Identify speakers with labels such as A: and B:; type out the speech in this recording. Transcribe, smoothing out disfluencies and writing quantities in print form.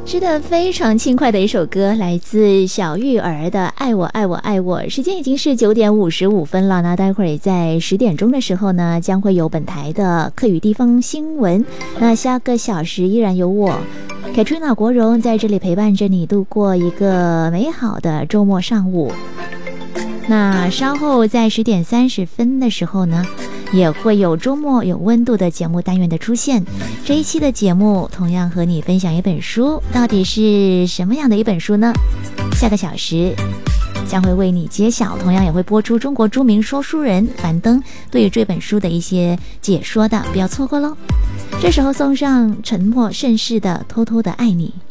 A: 是的，非常轻快的一首歌，来自小玉儿的《爱我爱我爱我》。时间已经是9点55分了，那待会儿在10点钟的时候呢，将会有本台的客语地方新闻。那下个小时依然有我Katrina 国荣在这里陪伴着你度过一个美好的周末上午。那稍后在10点30分的时候呢，也会有周末有温度的节目单元的出现。这一期的节目同样和你分享一本书，到底是什么样的一本书呢？下个小时将会为你揭晓，同样也会播出中国著名说书人樊登对于这本书的一些解说的，不要错过咯。这时候送上沉默盛世的《偷偷的爱你》。